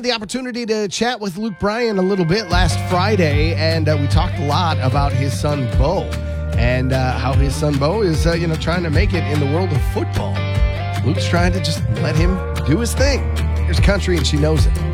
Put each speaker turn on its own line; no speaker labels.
the opportunity to chat with Luke Bryan a little bit last Friday, and we talked a lot about his son, Bo, and how his son, Bo, is trying to make it in the world of football. Luke's trying to just let him do his thing. Here's Country, and she knows it.